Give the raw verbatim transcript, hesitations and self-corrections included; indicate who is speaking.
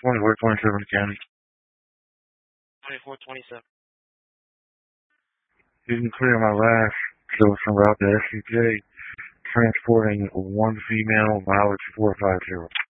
Speaker 1: twenty-four twenty-seven County.
Speaker 2: twenty-four twenty-seven.
Speaker 1: You can clear my last citizen route to S C J, transporting one female, mileage four five zero.